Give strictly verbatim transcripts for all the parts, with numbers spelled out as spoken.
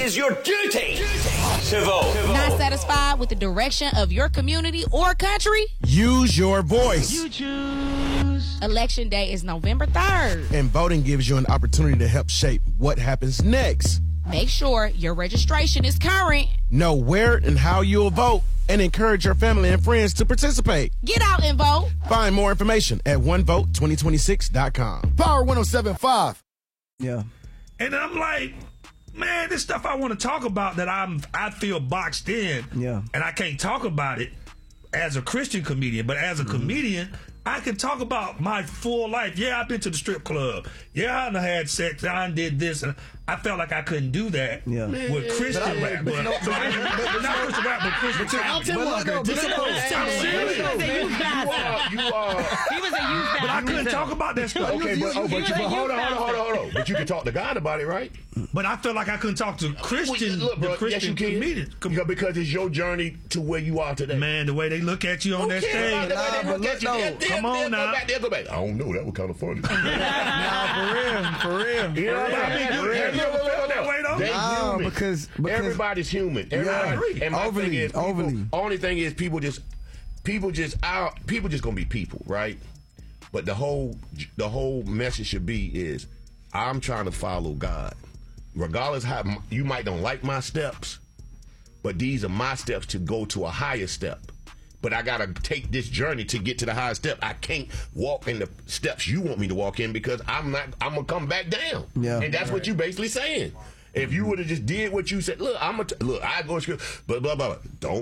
is your duty to vote. Not satisfied with the direction of your community or country? Use your voice. You choose. Election day is November third. And voting gives you an opportunity to help shape what happens next. Make sure your registration is current. Know where and how you'll vote, and encourage your family and friends to participate. Get out and vote. Find more information at one vote twenty twenty-six dot com. Power one oh seven point five. Yeah. And I'm like, man, this stuff I want to talk about that I'm I feel boxed in. Yeah. And I can't talk about it as a Christian comedian, but as a mm-hmm. comedian, I can talk about my full life. Yeah, I've been to the strip club. Yeah, I done had sex. I done did this. And I felt like I couldn't do that yeah. with Christian but I, rap. But, But, no, so I, but not Christian rap, but Christian but rap. Tim Walker, I'm serious. He was a youth pastor. You are. He was a youth pastor. But I couldn't talk about that stuff. Okay, but, oh, but, you, but hold on, hold on, hold on, hold on. But you can talk to God about it, right? But I felt like I couldn't talk to Christian, Look, bro, the Christian yes, you comedian. can. Com- because it's your journey to where you are today. Man, the way they look at you on that stage. Nah, but look, no. Come on now. They'll go back. I don't know. That was kind of funny. Nah, for real, for real. You know what I mean? Have you ever felt that way though? They Nah, human. because, because everybody's human. Everybody. Yeah, and my overly, thing is, people, overly. only thing is, people just, people just, out. People just gonna be people, right? But the whole, the whole message should be is, I'm trying to follow God, regardless how you might don't like my steps, but these are my steps to go to a higher step. But I gotta take this journey to get to the higher step. I can't walk in the steps you want me to walk in because I'm not. I'm gonna come back down. Yeah, and that's right. What you basically saying. If you would have just did what you said, look, I'm gonna look. I go to blah blah blah. Don't.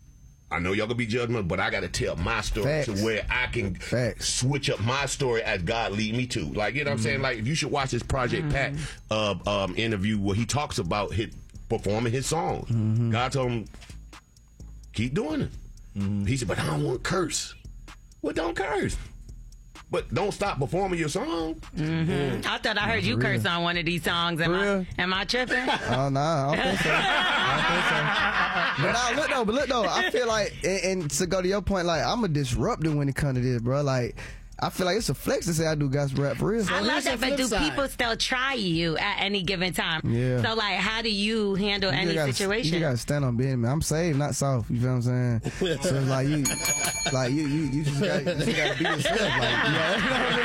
I know y'all gonna be judgmental, but I gotta tell my story Facts. to where I can Facts. switch up my story as God lead me to. Like you know what I'm saying. Like if you should watch this Project mm-hmm. Pat uh, um, interview where he talks about his performing his songs. Mm-hmm. God told him keep doing it. Mm-hmm. He said, but I don't want to curse. Well, don't curse. But don't stop performing your song. Mm-hmm. Mm. I thought I heard you curse on one of these songs. Am I, am I tripping? Oh, no, I don't think so. I don't think so. But nah, look though, but look though, I feel like, and, and to go to your point, like, I'm a disruptor when it comes to this, bro. Like, I feel like it's a flex to say I do gospel rap for real. I love that, but do side. people still try you at any given time? Yeah. So, like, how do you handle you any gotta, situation? You gotta stand on business, man. I'm saved, not soft. You feel what I'm saying? So it's like you, like you, you, you just gotta, you just gotta be yourself. Like, you know?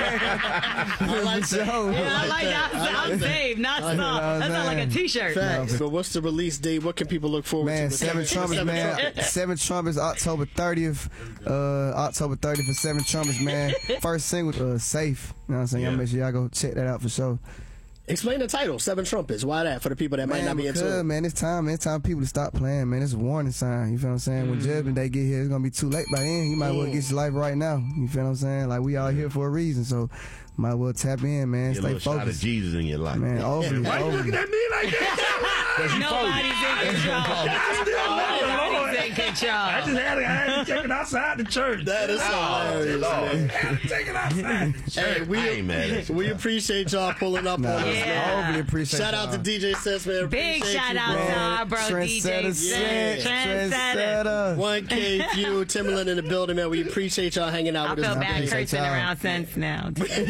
I like that. Yeah, I like that. I'm, I'm saved, not soft. That sounds like a T-shirt. Facts. But what's the release date? What can people look forward man, to? Seven Trumpets, man. Seven Trumpets, October thirtieth. Uh, October thirtieth for Seven Trumpets, man. First single, uh, Safe. You know what I'm saying? Yeah. Y'all make sure y'all go check that out for sure. Explain the title, Seven Trumpets. Why that? For the people that man, might not be because, into it. Man, it's time, man. It's time people to stop playing, man. It's a warning sign. You feel what I'm saying? Mm. When Judgment Day get here, it's going to be too late by then. You might mm. well get your life right now. You feel what I'm saying? Like, we all here for a reason, so might well tap in, man. Get Stay a little focused. shot of Jesus in your life. Man, overly, Why overly. you looking at me like that? Nobody's in control. Nobody's in control. I just had to, I had to take it outside the church. That is hilarious. I had to take it outside the church. Hey, we, I ain't mad at you, we appreciate y'all pulling up Nah, on us. Yeah. I overly appreciate Shout y'all. out to D J Sets, man. Big Appreciate shout you, out bro. to our bro D J Trendsetter, Sets. Trendsetter. Trendsetter. one K Few, Timberland in the building, man. We appreciate y'all hanging out I with feel us. bad cursing y'all. around sense now.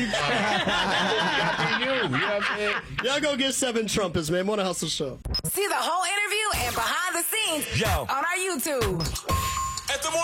Y'all go get Seven Trumpets, man. Wanna Hustle Show. See the whole interview and behind the scenes Yo. on our YouTube. At the